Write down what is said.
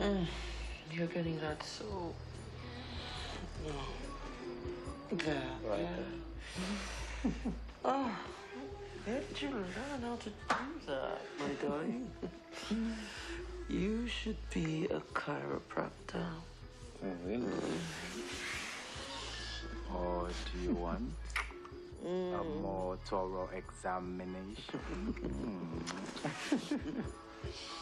You're getting that so there. Right. Yeah. Oh, where did you learn how to do that, my darling? You should be a chiropractor. Oh, really? Or do you want a more thorough examination?